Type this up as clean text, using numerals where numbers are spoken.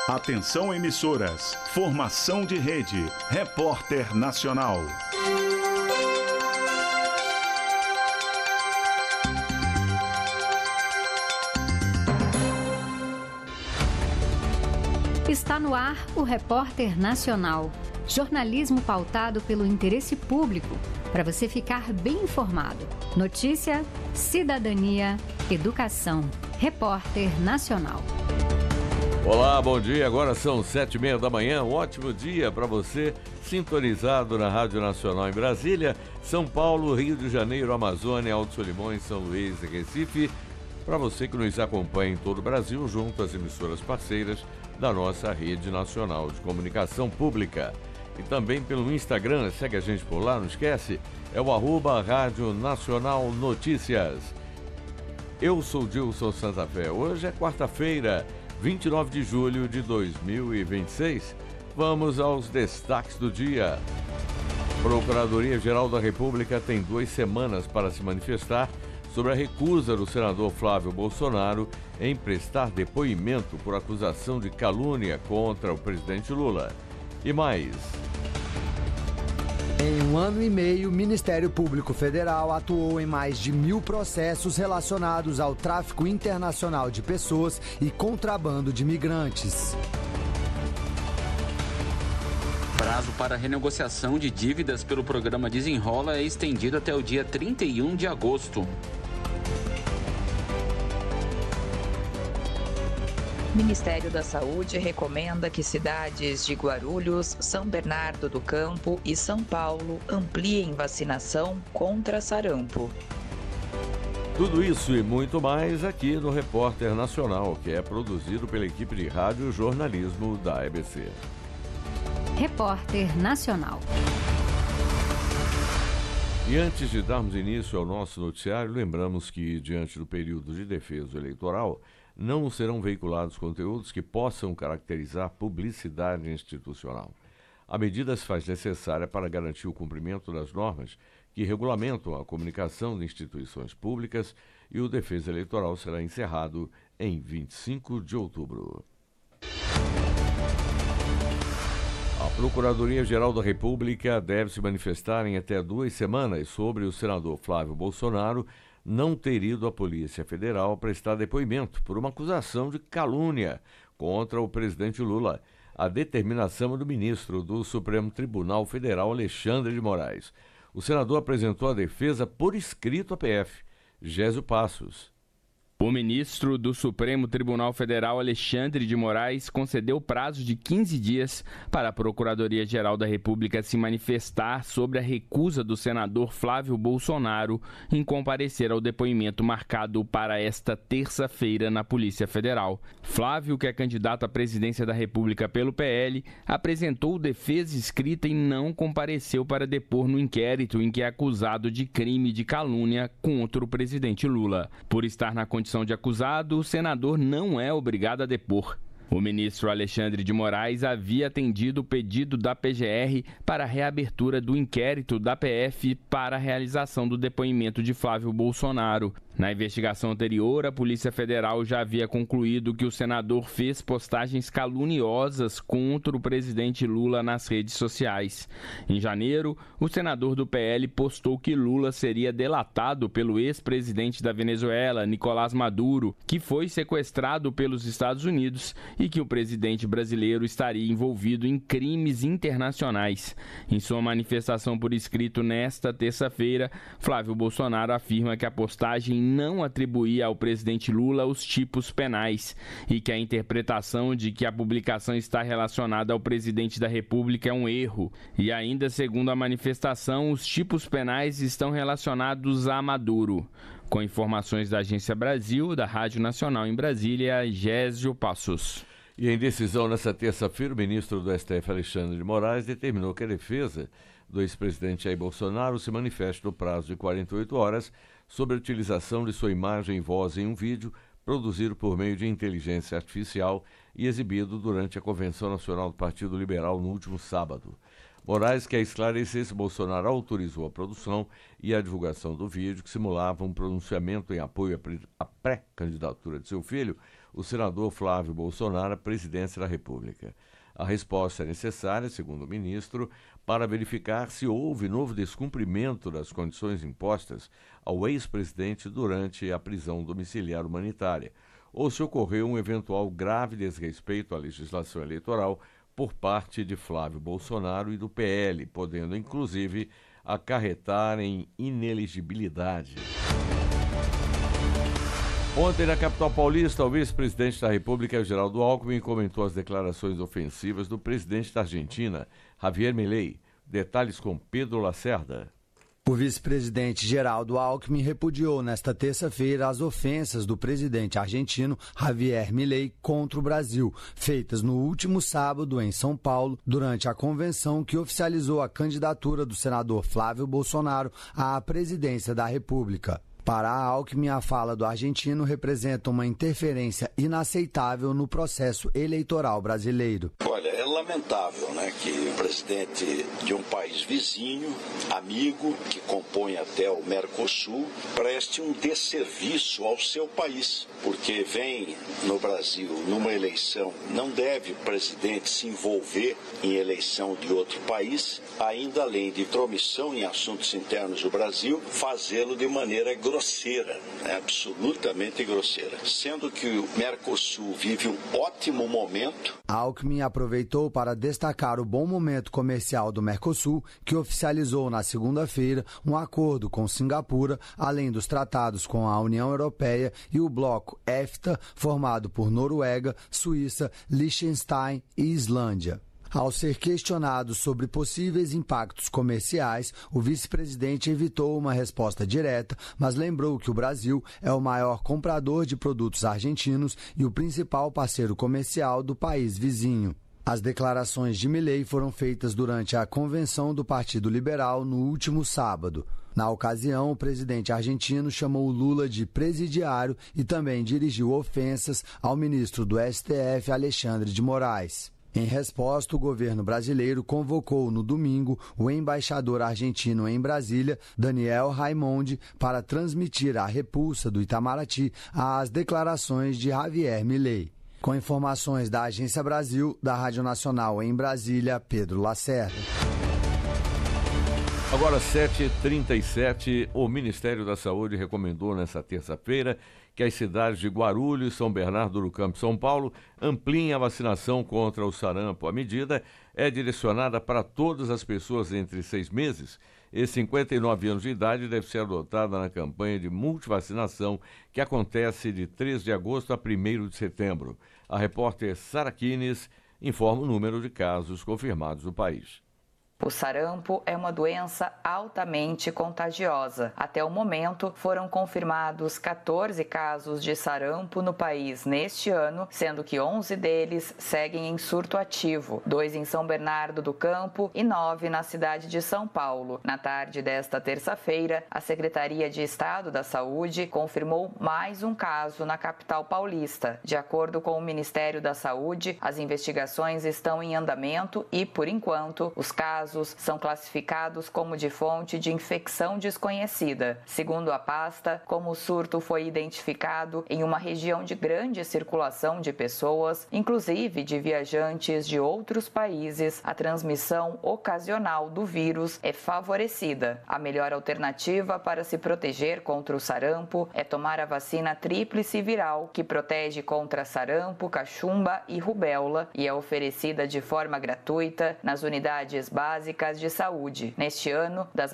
Atenção emissoras, formação de rede, Repórter Nacional. Está no ar o Repórter Nacional, jornalismo pautado pelo interesse público, para você ficar bem informado. Notícia, cidadania, educação. Repórter Nacional. Olá, bom dia. Agora são 7h30 da manhã. Um ótimo dia para você, sintonizado na Rádio Nacional em Brasília, São Paulo, Rio de Janeiro, Amazônia, Alto Solimões, São Luís e Recife. Para você que nos acompanha em todo o Brasil, junto às emissoras parceiras da nossa rede nacional de comunicação pública. E também pelo Instagram, segue a gente por lá, não esquece, é o @Rádio Nacional Notícias. Eu sou Dilson Santa Fé. Hoje é quarta-feira, 29 de julho de 2026. Vamos aos destaques do dia. Procuradoria-Geral da República tem 2 semanas para se manifestar sobre a recusa do senador Flávio Bolsonaro em prestar depoimento por acusação de calúnia contra o presidente Lula. E mais. Em 1 ano e meio, o Ministério Público Federal atuou em mais de 1.000 processos relacionados ao tráfico internacional de pessoas e contrabando de migrantes. Prazo para renegociação de dívidas pelo programa Desenrola é estendido até o dia 31 de agosto. Ministério da Saúde recomenda que cidades de Guarulhos, São Bernardo do Campo e São Paulo ampliem vacinação contra sarampo. Tudo isso e muito mais aqui no Repórter Nacional, que é produzido pela equipe de rádio e jornalismo da EBC. Repórter Nacional. E antes de darmos início ao nosso noticiário, lembramos que, diante do período de defeso eleitoral, não serão veiculados conteúdos que possam caracterizar publicidade institucional. A medida se faz necessária para garantir o cumprimento das normas que regulamentam a comunicação de instituições públicas e o defeso eleitoral será encerrado em 25 de outubro. A Procuradoria-Geral da República deve se manifestar em até 2 semanas sobre o senador Flávio Bolsonaro não ter ido à Polícia Federal prestar depoimento por uma acusação de calúnia contra o presidente Lula. A determinação do ministro do Supremo Tribunal Federal, Alexandre de Moraes. O senador apresentou a defesa por escrito à PF, Gésio Passos. O ministro do Supremo Tribunal Federal, Alexandre de Moraes, concedeu prazo de 15 dias para a Procuradoria-Geral da República se manifestar sobre a recusa do senador Flávio Bolsonaro em comparecer ao depoimento marcado para esta terça-feira na Polícia Federal. Flávio, que é candidato à presidência da República pelo PL, apresentou defesa escrita e não compareceu para depor no inquérito em que é acusado de crime de calúnia contra o presidente Lula. Por estar na condição de acusado, o senador não é obrigado a depor. O ministro Alexandre de Moraes havia atendido o pedido da PGR para a reabertura do inquérito da PF para a realização do depoimento de Flávio Bolsonaro. Na investigação anterior, a Polícia Federal já havia concluído que o senador fez postagens caluniosas contra o presidente Lula nas redes sociais. Em janeiro, o senador do PL postou que Lula seria delatado pelo ex-presidente da Venezuela, Nicolás Maduro, que foi sequestrado pelos Estados Unidos e que o presidente brasileiro estaria envolvido em crimes internacionais. Em sua manifestação por escrito nesta terça-feira, Flávio Bolsonaro afirma que a postagem não atribuía ao presidente Lula os tipos penais e que a interpretação de que a publicação está relacionada ao presidente da República é um erro. E ainda, segundo a manifestação, os tipos penais estão relacionados a Maduro. Com informações da Agência Brasil, da Rádio Nacional em Brasília, Gésio Passos. E em decisão nesta terça-feira, o ministro do STF, Alexandre de Moraes, determinou que a defesa do ex-presidente Jair Bolsonaro se manifeste no prazo de 48 horas sobre a utilização de sua imagem e voz em um vídeo produzido por meio de inteligência artificial e exibido durante a Convenção Nacional do Partido Liberal no último sábado. Moraes quer esclarecer se Bolsonaro autorizou a produção e a divulgação do vídeo que simulava um pronunciamento em apoio à pré-candidatura de seu filho, o senador Flávio Bolsonaro à presidência da República. A resposta é necessária, segundo o ministro, para verificar se houve novo descumprimento das condições impostas ao ex-presidente durante a prisão domiciliar humanitária, ou se ocorreu um eventual grave desrespeito à legislação eleitoral por parte de Flávio Bolsonaro e do PL, podendo, inclusive, acarretar em inelegibilidade. Ontem, na capital paulista, o vice-presidente da República, Geraldo Alckmin, comentou as declarações ofensivas do presidente da Argentina, Javier Milei. Detalhes com Pedro Lacerda. O vice-presidente Geraldo Alckmin repudiou nesta terça-feira as ofensas do presidente argentino Javier Milei contra o Brasil, feitas no último sábado em São Paulo, durante a convenção que oficializou a candidatura do senador Flávio Bolsonaro à presidência da República. Para Alckmin, a fala do argentino representa uma interferência inaceitável no processo eleitoral brasileiro. Olha, é lamentável, que o presidente de um país vizinho, amigo, que compõe até o Mercosul, preste um desserviço ao seu país, porque vem no Brasil numa eleição, não deve o presidente se envolver em eleição de outro país, ainda além de intromissão em assuntos internos do Brasil, fazê-lo de maneira grosseira, absolutamente grosseira, sendo que o Mercosul vive um ótimo momento. Alckmin aproveitou para destacar o bom momento comercial do Mercosul, que oficializou na segunda-feira um acordo com Singapura, além dos tratados com a União Europeia e o bloco EFTA, formado por Noruega, Suíça, Liechtenstein e Islândia. Ao ser questionado sobre possíveis impactos comerciais, o vice-presidente evitou uma resposta direta, mas lembrou que o Brasil é o maior comprador de produtos argentinos e o principal parceiro comercial do país vizinho. As declarações de Milei foram feitas durante a convenção do Partido Liberal no último sábado. Na ocasião, o presidente argentino chamou Lula de presidiário e também dirigiu ofensas ao ministro do STF, Alexandre de Moraes. Em resposta, o governo brasileiro convocou no domingo o embaixador argentino em Brasília, Daniel Raimondi, para transmitir a repulsa do Itamaraty às declarações de Javier Milei. Com informações da Agência Brasil, da Rádio Nacional em Brasília, Pedro Lacerda. Agora, 7h37, o Ministério da Saúde recomendou nesta terça-feira que as cidades de Guarulhos, São Bernardo do Campo e São Paulo ampliem a vacinação contra o sarampo. A medida é direcionada para todas as pessoas entre 6 meses e 59 anos de idade e deve ser adotada na campanha de multivacinação que acontece de 3 de agosto a 1º de setembro. A repórter Sara Kines informa o número de casos confirmados no país. O sarampo é uma doença altamente contagiosa. Até o momento, foram confirmados 14 casos de sarampo no país neste ano, sendo que 11 deles seguem em surto ativo, 2 em São Bernardo do Campo e 9 na cidade de São Paulo. Na tarde desta terça-feira, a Secretaria de Estado da Saúde confirmou mais um caso na capital paulista. De acordo com o Ministério da Saúde, as investigações estão em andamento e, por enquanto, os casos são classificados como de fonte de infecção desconhecida. Segundo a pasta, como o surto foi identificado em uma região de grande circulação de pessoas, inclusive de viajantes de outros países, a transmissão ocasional do vírus é favorecida. A melhor alternativa para se proteger contra o sarampo é tomar a vacina tríplice viral, que protege contra sarampo, cachumba e rubéola e é oferecida de forma gratuita nas unidades básicas de saúde. Neste ano, das